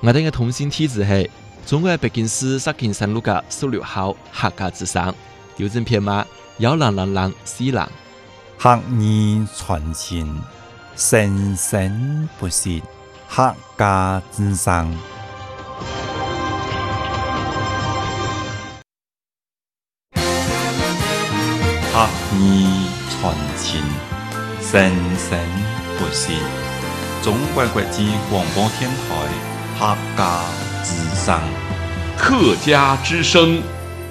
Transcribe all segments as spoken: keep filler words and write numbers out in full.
我哋嘅通信体制係中國北京市石景山路嘅十六號客家之聲，郵政編碼幺零零零四零。 客語傳情，生生不息，客家之聲。客語傳情，生生不息。中國國際廣播電台客家之聲。 客家之聲。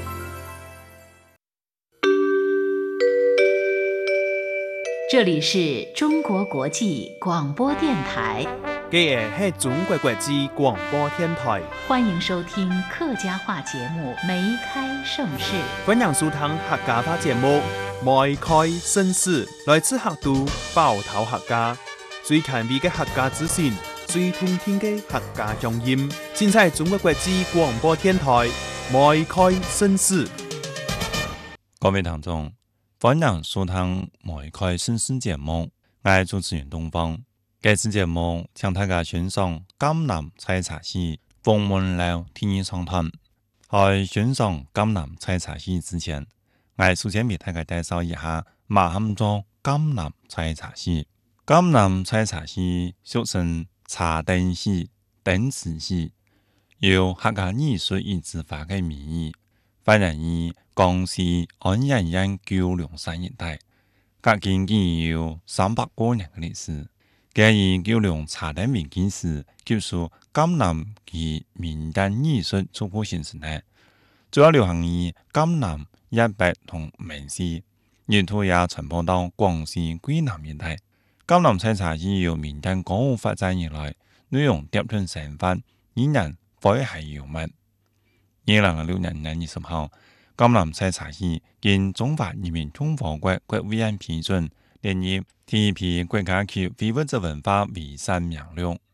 这里是中国国际广播电台。 这是中国国际广播电台， 欢迎收听客家话节目《梅开盛世》。 欢迎收听客家话节目《梅开盛世》，来自客都包头客家，最近味嘅客家资讯，最通听嘅客家乡音，现在中国国际广播电台《梅开盛世》。 各位聽眾，歡迎收聽《梅開盛世》節目，我係主持人東方。這次節目請大家欣賞江南採茶戲鳳門樓天衣長談。在欣賞江南採茶戲之前，我首先為大家介紹一下乜嘢叫江南採茶戲。江南採茶戲俗稱茶燈戲、燈詞戲，由客家藝術與執法嘅名義，發源於江西安陽縣九龍山一帶，隔今已有三百多年嘅歷史。佢以九龍茶燈為基石，記述江南及民間藝術初步形成嘅，主要流行於江南、一北同閩西，沿途也傳播到廣西桂南一帶。江南採茶戲由民間歌舞發展而來，內容疊頓生活，依然詼諧幽默。二零一六年二月二十號，江南採茶戲經中華人民共和國國務院批准，列入第一批國家級非物質文化遺產名錄。